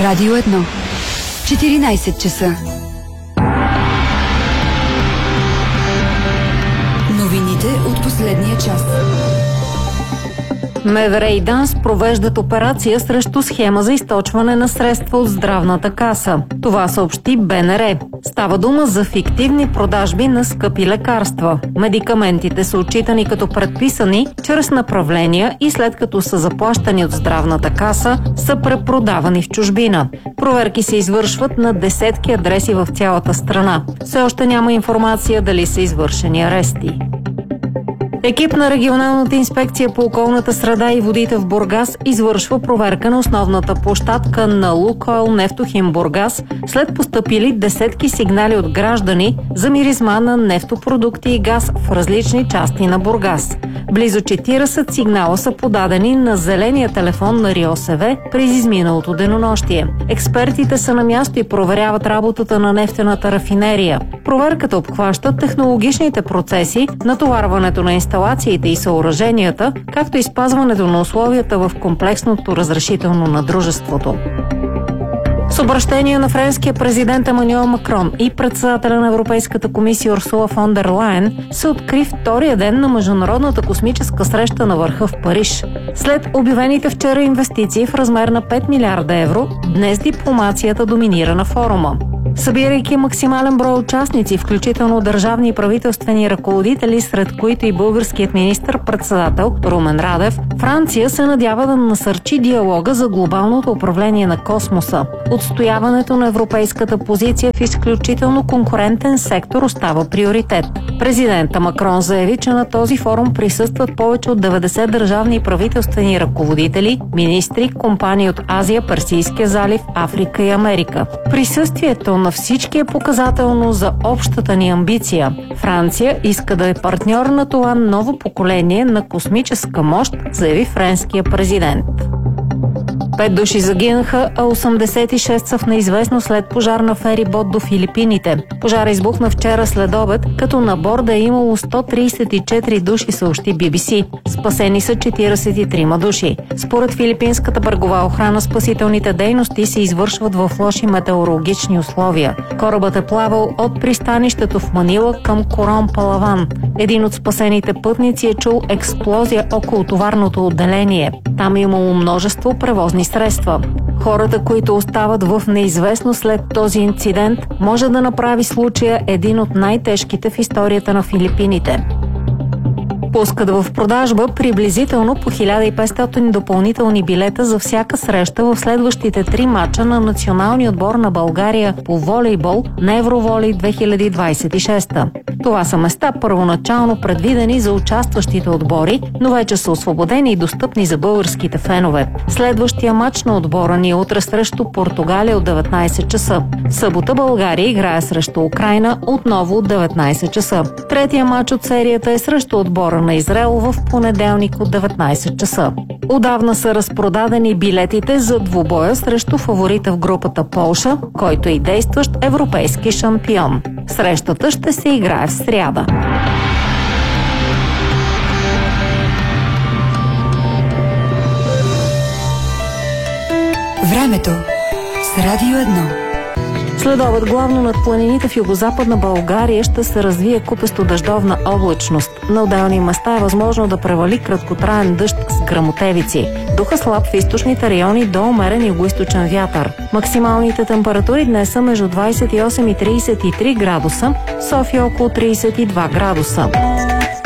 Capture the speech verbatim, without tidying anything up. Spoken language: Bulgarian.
Радио едно. четиринайсет часа. Новините от последния час. МВР и ДАНС провеждат операция срещу схема за източване на средства от здравната каса. Това съобщи БНР. Става дума за фиктивни продажби на скъпи лекарства. Медикаментите са отчитани като предписани чрез направления и след като са заплащани от здравната каса, са препродавани в чужбина. Проверки се извършват на десетки адреси в цялата страна. Все още няма информация дали са извършени арести. Екип на регионалната инспекция по околната среда и водите в Бургас извършва проверка на основната площадка на Лукойл Нефтохим Бургас след постъпили десетки сигнали от граждани за миризма на нефтопродукти и газ в различни части на Бургас. Близо четирийсет сигнала са подадени на зеления телефон на РИОСВ през изминалото денонощие. Експертите са на място и проверяват работата на нефтената рафинерия. Проверката обхваща технологичните процеси, натоварването на инсталациите и съоръженията, както и спазването на условията в комплексното разрешително на дружеството. С обращение на френския президент Емануел Макрон и председателя на Европейската комисия Урсула фон дер Лайен се откри втория ден на Международната космическа среща на върха в Париж. След обявените вчера инвестиции в размер на пет милиарда евро, днес дипломацията доминира на форума. Събирайки максимален брой участници, включително държавни и правителствени ръководители, сред които и българският министър-председател Румен Радев, Франция се надява да насърчи диалога за глобалното управление на космоса. Отстояването на европейската позиция в изключително конкурентен сектор остава приоритет. Президента Макрон заяви, че на този форум присъстват повече от деветдесет държавни и правителствени ръководители, министри, компании от Азия, Персийския залив, Африка и Америка. Присъствието на всички е показателно за общата ни амбиция. Франция иска да е партньор на това ново поколение на космическа мощ, заяви френския президент. Пет души загинаха, а осемдесет и шест са в неизвестно след пожар на ферибот до Филипините. Пожара избухна вчера след обед, като на борда е имало сто трийсет и четири души, съобщи Би Би Си. Спасени са четирийсет и трима души. Според филипинската брегова охрана, спасителните дейности се извършват в лоши метеорологични условия. Корабът е плавал от пристанището в Манила към Корон Палаван. Един от спасените пътници е чул експлозия около товарното отделение. Там е имало множество превозни средства. Хората, които остават в неизвестно след този инцидент, може да направи случая един от най-тежките в историята на Филипините. Пускат в продажба приблизително по хиляда и петстотин допълнителни билета за всяка среща в следващите три мача на националния отбор на България по волейбол на Евроволей две хиляди двадесет и шеста. Това са места първоначално предвидени за участващите отбори, но вече са освободени и достъпни за българските фенове. Следващия мач на отбора ни е утре срещу Португалия от деветнайсет часа. В събота България играе срещу Украйна отново от деветнайсет часа. Третия мач от серията е срещу отбора на Израел в понеделник от деветнайсет часа. Отдавна са разпродадени билетите за двубоя срещу фаворита в групата Полша, който е и действащ европейски шампион. Срещата ще се играе в сряда. Времето с Радио едно. Следобед главно над планините в югозападна България ще се развие купесто дъждовна облачност. На отделни места е възможно да превали краткотраен дъжд с гръмотевици. Духа слаб в източните райони до умерен югоизточен вятър. Максималните температури днес са между двадесет и осем и тридесет и три градуса, София около тридесет и два градуса.